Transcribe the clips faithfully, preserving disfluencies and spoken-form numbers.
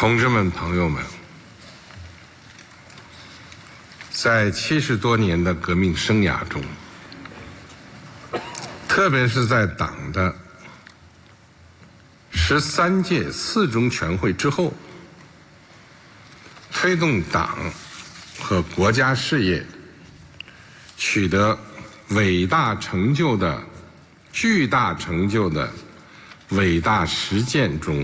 同志们、朋友们，在七十多年的革命生涯中，特别是在党的十三届四中全会之后，推动党和国家事业取得伟大成就的、巨大成就的伟大实践中，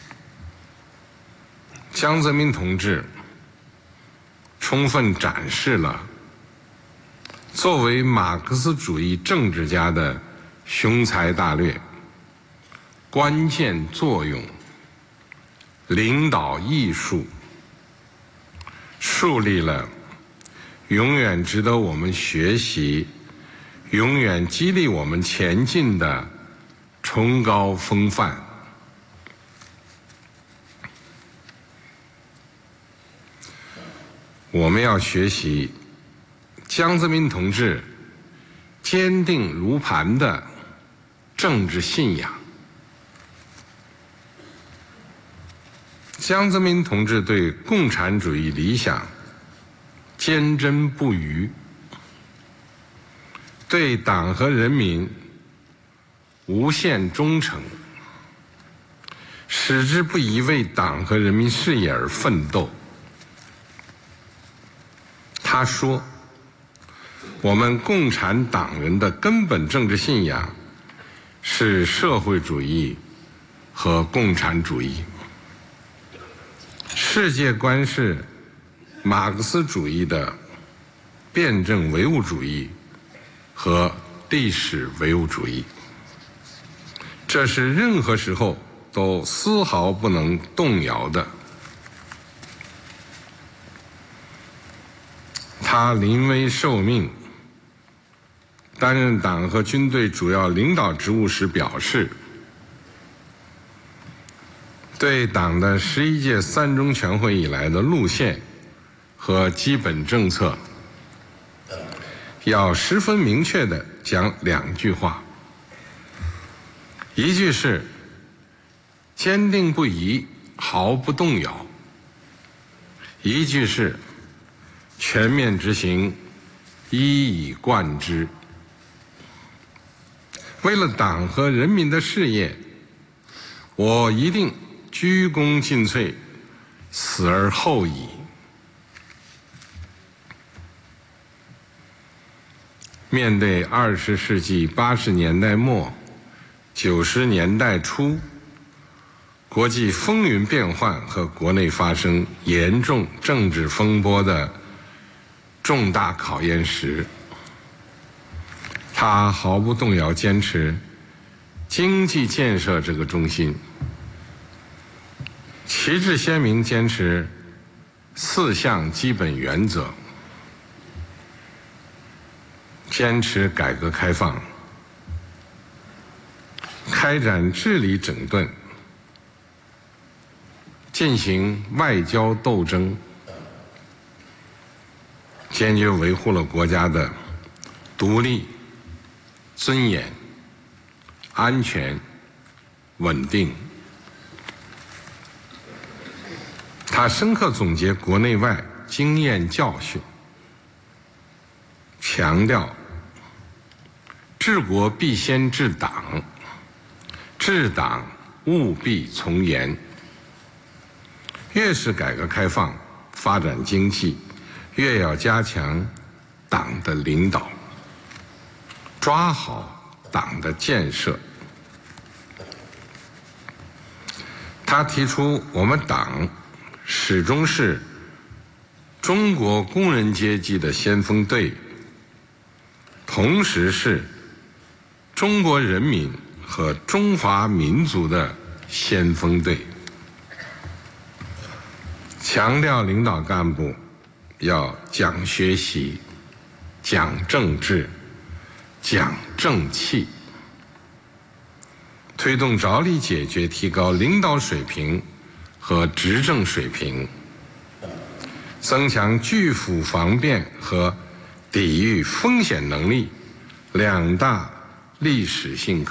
江泽民同志充分展示了作为马克思主义政治家的雄才大略、关键作用、领导艺术，树立了永远值得我们学习、永远激励我们前进的崇高风范。我们要学习江泽民同志坚定如磐的政治信仰。江泽民同志对共产主义理想坚贞不渝，对党和人民无限忠诚，矢志不移为党和人民事业而奋斗。他说，我们共产党人的根本政治信仰是社会主义和共产主义，世界观是马克思主义的辩证唯物主义和历史唯物主义，这是任何时候都丝毫不能动摇的。他临危受命，担任党和军队主要领导职务时表示，对党的十一届三中全会以来的路线和基本政策，要十分明确地讲两句话，一句是坚定不移，毫不动摇；一句是全面执行，一以贯之。为了党和人民的事业，我一定鞠躬尽瘁，死而后已。面对二十世纪八十年代末、九十年代初，国际风云变幻和国内发生严重政治风波的重大考验时，他毫不动摇坚持经济建设这个中心，旗帜鲜明坚持四项基本原则，坚持改革开放，开展治理整顿，进行外交斗争，坚决维护了国家的独立、尊严、安全、稳定。他深刻总结国内外经验教训，强调治国必先治党，治党务必从严。越是改革开放、发展经济，越要加强党的领导，抓好党的建设。他提出，我们党始终是中国工人阶级的先锋队，同时是中国人民和中华民族的先锋队。强调领导干部要讲学习、讲政治、讲正气，推动着力解决提高领导水平和执政水平，增强拒腐防变和抵御风险能力两大历史性